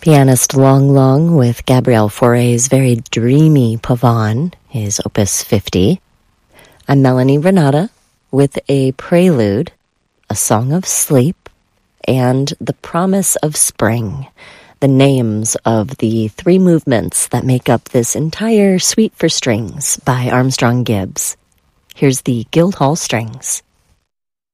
Pianist Long Long with Gabriel Fauré's very dreamy Pavane, his Opus 50. I'm Melanie Renata with a prelude, A Song of Sleep, and The Promise of Spring, the names of the three movements that make up this entire Suite for Strings by Armstrong Gibbs. Here's the Guildhall Strings.